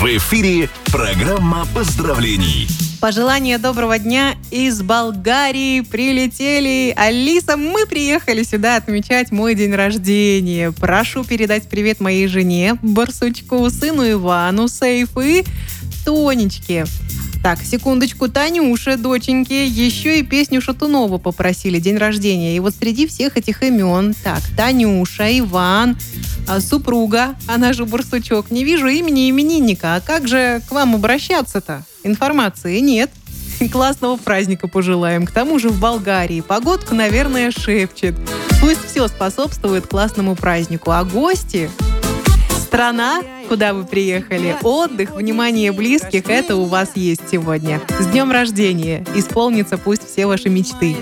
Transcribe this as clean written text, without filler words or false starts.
В эфире программа поздравлений. Пожелания доброго дня из Болгарии прилетели. Алиса, мы приехали сюда отмечать мой день рождения. Прошу передать привет моей жене Барсучку, сыну Ивану, Сейфу и Тонечке. Так, секундочку, Танюше, доченьке, еще и песню Шатунова попросили, день рождения. И вот среди всех этих имен, так, Танюша, Иван, супруга, она же Барсучок, не вижу имени именинника. А как же к вам обращаться-то? Информации нет. Классного праздника пожелаем. К тому же в Болгарии погодка, наверное, шепчет. Пусть все способствует классному празднику. А гости... Страна, куда вы приехали, отдых, внимание близких, это у вас есть сегодня. С днем рождения! Исполнится пусть все ваши мечты.